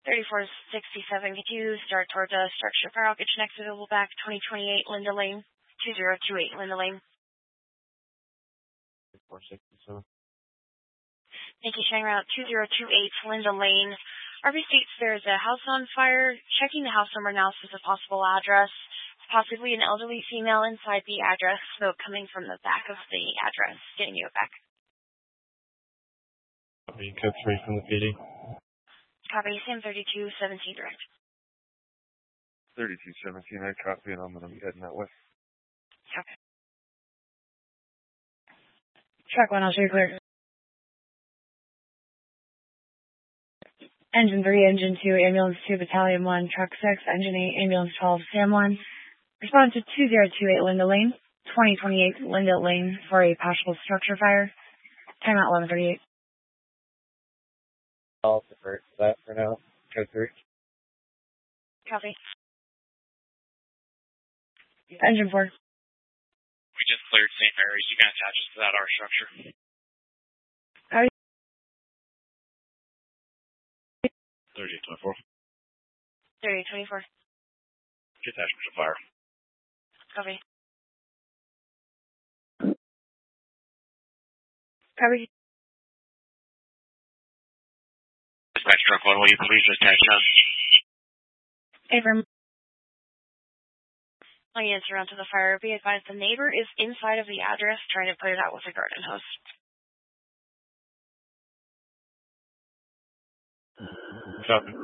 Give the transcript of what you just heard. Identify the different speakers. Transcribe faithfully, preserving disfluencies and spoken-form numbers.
Speaker 1: thirty-four sixty-seven, could you start toward the structure fire? I'll get you next available back, twenty twenty-eight Linda Lane, two zero two eight Linda Lane.
Speaker 2: thirty-four sixty-seven.
Speaker 1: Thank you, showing route two zero two eight Linda Lane. R V states there's a house on fire. Checking the house number now says a possible address. Possibly an elderly female inside the address, smoke coming from the back of the address. Getting you back.
Speaker 2: Copy, code three from the P D.
Speaker 1: Copy, Sam thirty-two seventeen direct.
Speaker 2: thirty-two seventeen, I copy, and I'm going to be heading that way.
Speaker 1: Copy.
Speaker 3: Truck one, I'll show you clear. Engine three, Engine two, Ambulance two, Battalion one, Truck six, Engine eight, Ambulance twelve, Sam one. Respond to two zero two eight Linda Lane, twenty twenty-eight Linda Lane for a possible structure fire. Timeout eleven thirty-eight.
Speaker 2: I'll defer to that for now. Code three.
Speaker 1: Copy.
Speaker 3: Engine four.
Speaker 4: We just cleared Saint Mary's. You can attach us to that R structure. thirty-eight twenty-four.
Speaker 1: thirty-eight twenty-four.
Speaker 4: Get attachment to fire.
Speaker 1: Copy.
Speaker 3: Copy.
Speaker 4: Dispatch truck one, will you please attach us?
Speaker 3: Affirm.
Speaker 1: I'll answer onto the fire. Be advised the neighbor is inside of the address trying to put it out with a garden hose.
Speaker 2: Copy.